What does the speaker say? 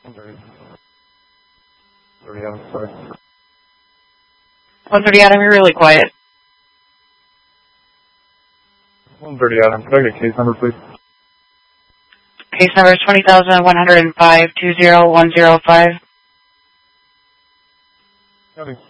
130 Adam, sorry. 130 Adam, you're really quiet. 130 Adam, could I get a case number, please? Case number is 20,105-20105. Counting.